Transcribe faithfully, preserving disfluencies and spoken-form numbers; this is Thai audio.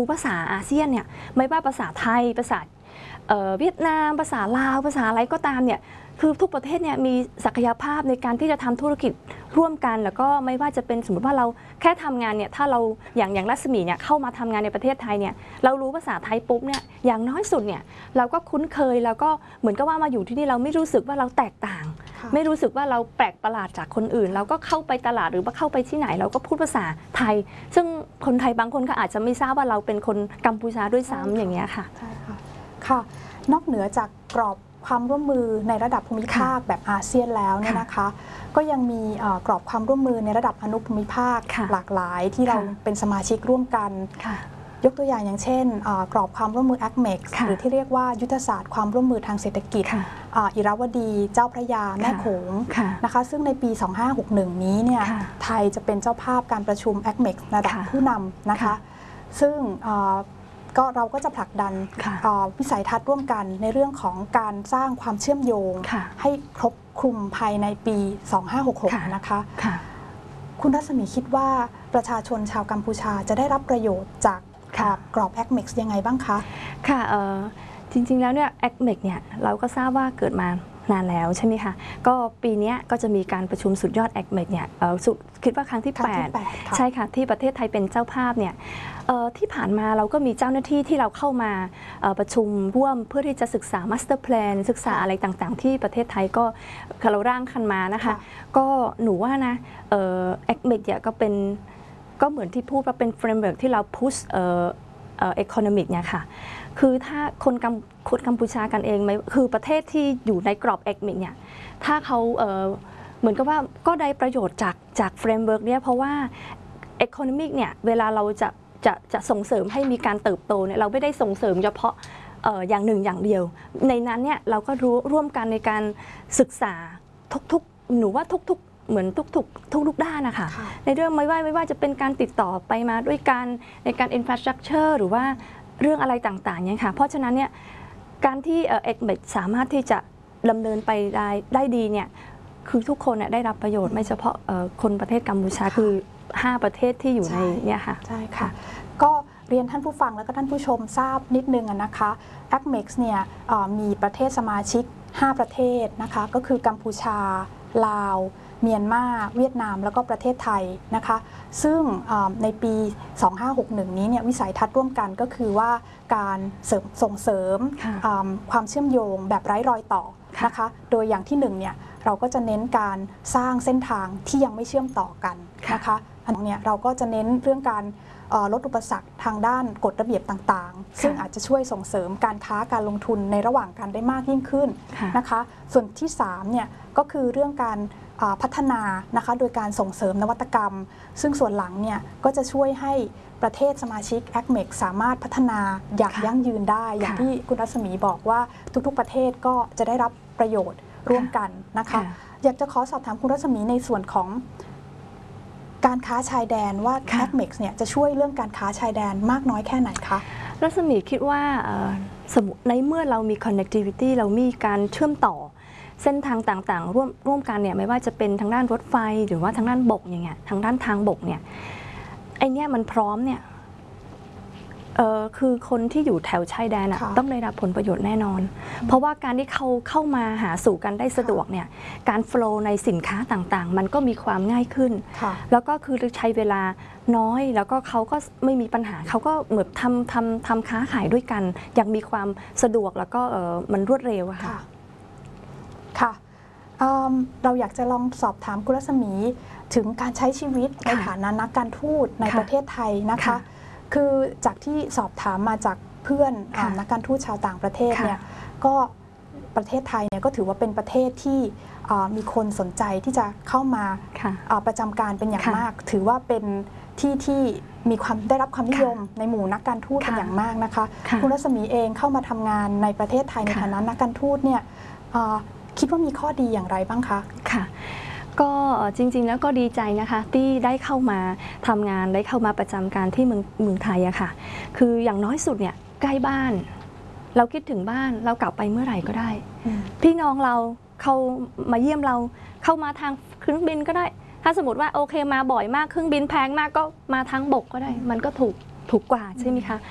รู้ภาษาอาเซียนเนี่ยไม่ว่าภาษาไทยภาษาเวียดนามภาษาลาวภาษาอะไรก็ตามเนี่ยคือทุกประเทศเนี่ยมีศักยภาพในการที่จะทำธุรกิจร่วมกันแล้วก็ไม่ว่าจะเป็นสมมติว่าเราแค่ทำงานเนี่ยถ้าเราอย่างอย่างรัศมีเนี่ยเข้ามาทำงานในประเทศไทยเนี่ยเรารู้ภาษาไทยปุ๊บเนี่ยอย่างน้อยสุดเนี่ยเราก็คุ้นเคยแล้วก็เหมือนกับว่ามาอยู่ที่นี่เราไม่รู้สึกว่าเราแตกต่างไม่รู้สึกว่าเราแปลกประหลาดจากคนอื่นเราก็เข้าไปตลาดหรือว่าเข้าไปที่ไหนเราก็พูดภาษาไทยซึ่งคนไทยบางคนก็อาจจะไม่ทราบว่าเราเป็นคนกัมพูชาด้วยซ้ำอย่างเงี้ยค่ะใช่ค่ะค่ะนอกเหนือจากกรอบความร่วมมือในระดับภูมิภาคแบบอาเซียนแล้วเนี่ยนะคะก็ยังมีกรอบความร่วมมือในระดับอนุภูมิภาคหลากหลายที่เราเป็นสมาชิกร่วมกันยกตัวอย่างอย่างเช่นกรอบความร่วมมือ แอคเม็กซ์ หรือที่เรียกว่ายุทธศาสตร์ความร่วมมือทางเศรษฐกิจอิราวดีเจ้าพระยาแม่โขงนะคะซึ่งในปีสองพันห้าร้อยหกสิบเอ็ดนี้เนี่ยไทยจะเป็นเจ้าภาพการประชุม แอคเม็กซ์ ระดับผู้นำนะคะซึ่งก็เราก็จะผลักดันวิสัยทัศน์ร่วมกันในเรื่องของการสร้างความเชื่อมโยงให้ครบคลุมภายในปีสองพันห้าร้อยหกสิบหกนะคะคุณรัศมีคิดว่าประชาชนชาวกัมพูชาจะได้รับประโยชน์จากกรอบ แอคเม็กซ์ ยังไงบ้างคะค่ะจริงๆแล้วเนี่ย แอคเม็กซ์ เนี่ยเราก็ทราบว่าเกิดมานานแล้วใช่ไหมคะก็ปีนี้ก็จะมีการประชุมสุดยอด แอคเม็กซ์ เนี่ยคิดว่าครั้งที่แปดใช่ค่ะที่ประเทศไทยเป็นเจ้าภาพเนี่ยที่ผ่านมาเราก็มีเจ้าหน้าที่ที่เราเข้ามาประชุมร่วมเพื่อที่จะศึกษามาสเตอร์แพลนศึกษาอะไรต่างๆที่ประเทศไทยก็เราร่างคันมานะคะก็หนูว่านะเอ็กเมกเนี่ยก็เป็นก็เหมือนที่พูดว่าเป็นเฟรมเวิร์กที่เราพุชเอ่อเอ่อ economic เนี่ยค่ะคือถ้าคนกัมคนกัมพูชากันเองไหมคือประเทศที่อยู่ในกรอบเอ็กเมกเนี่ยถ้าเขาเเหมือนกับว่าก็ได้ประโยชน์จากจากเฟรมเวิร์กเนี่ยเพราะว่า economic เนี่ยเวลาเราจะจะจะส่งเสริมให้มีการเติบโตเนี่ยเราไม่ได้ส่งเสริมเฉพาะอย่างหนึ่งอย่างเดียวในนั้นเนี่ยเราก็รู้ร่วมกันในการศึกษาทุกๆหนูว่าทุกๆเหมือนทุกๆทุกๆด้านนะคะในเรื่องไม่ว่าไม่ว่าจะเป็นการติดต่อไปมาด้วยกันในการ infrastructure หรือว่าเรื่องอะไรต่างๆเนี่ยค่ะเพราะฉะนั้นเนี่ยการที่เอ็กเมกสามารถที่จะดำเนินไปได้ได้ดีเนี่ยคือทุกคนเนี่ยได้รับประโยชน์ไม่เฉพาะคนประเทศกัมพูชาคือห้าประเทศที่อยู่ในเนี่ยค่ะใช่ค่ะก็เรียนท่านผู้ฟังและก็ท่านผู้ชมทราบนิดนึงนะคะ แอคเม็กซ์ เนี่ยมีประเทศสมาชิกห้าประเทศนะคะก็คือกัมพูชาลาวเมียนมาเวียดนามแล้วก็ประเทศไทยนะคะซึ่งในปีสองพันห้าร้อยหกสิบเอ็ดนี้เนี่ยวิสัยทัศน์ร่วมกันก็คือว่าการส่งเสริมความเชื่อมโยงแบบไร้รอยต่อนะคะโดยอย่างที่หนึ่งเนี่ยเราก็จะเน้นการสร้างเส้นทางที่ยังไม่เชื่อมต่อกันนะคะอันนี้เราก็จะเน้นเรื่องการลดอุปสรรคทางด้านกฎระเบียบต่างๆซึ่งอาจจะช่วยส่งเสริมการค้าการลงทุนในระหว่างกันได้มากยิ่งขึ้นนะคะส่วนที่สามเนี่ยก็คือเรื่องการพัฒนานะคะโดยการส่งเสริมนวัตกรรมซึ่งส่วนหลังเนี่ยก็จะช่วยให้ประเทศสมาชิก แอคเม็กซ์ สามารถพัฒนาอย่างยั่งยืนได้อย่างที่คุณรัศมีบอกว่าทุกๆประเทศก็จะได้รับประโยชน์ร่วมกันนะคะอยากจะขอสอบถามคุณรัศมีในส่วนของการค้าชายแดนว่า แอคเม็กซ์ เนี่ยจะช่วยเรื่องการค้าชายแดนมากน้อยแค่ไหนคะรัศมีคิดว่าสมมุติในเมื่อเรามี connectivity เรามีการเชื่อมต่อเส้นทางต่างๆร่วมร่วมกันเนี่ยไม่ว่าจะเป็นทางด้านรถไฟหรือว่าทางด้านบกอย่างเงี้ยทางด้านทางบกเนี่ยไอเนี้ยมันพร้อมเนี่ยเออคือคนที่อยู่แถวชายแดนต้องได้รับผลประโยชน์แน่นอนเพราะว่าการที่เขาเข้ามาหาสู่กันได้สะดวกเนี่ยการโฟลว์ในสินค้าต่างๆมันก็มีความง่ายขึ้นแล้วก็คือใช้เวลาน้อยแล้วก็เขาก็ไม่มีปัญหาเขาก็เหมือนทำทำทำค้าขายด้วยกันอย่างมีความสะดวกแล้วก็เออมันรวดเร็วอะค่ะค่ะเราอยากจะลองสอบถามคุณรัศมีถึงการใช้ชีวิตในฐานะนักการทูตในประเทศไทยนะคะคือจากที่สอบถามมาจากเพื่อนนักการทูตชาวต่างประเทศเนี่ยก็ประเทศไทยเนี่ยก็ถือว่าเป็นประเทศที่มีคนสนใจที่จะเข้ามาประจำการเป็นอย่างมากถือว่าเป็นที่ที่มีความได้รับความนิยมในหมู่นักการทูตเป็นอย่างมากนะคะคุณรัศมีเองเข้ามาทำงานในประเทศไทยในฐานะนักการทูตเนี่ยคิดว่ามีข้อดีอย่างไรบ้างคะค่ะก็จริงๆแล้วก็ดีใจนะคะที่ได้เข้ามาทำงานได้เข้ามาประจำการที่เมืองเมืองไทยอะค่ะคืออย่างน้อยสุดเนี่ยใกล้บ้านเราคิดถึงบ้านเรากลับไปเมื่อไหร่ก็ได้พี่น้องเราเขามาเยี่ยมเราเข้ามาทางเครื่องบินก็ได้ถ้าสมมติว่าโอเคมาบ่อยมากเครื่องบินแพงมากก็มาทางบกก็ได้มันก็ถูกถูกกว่าใช่ไหมคะ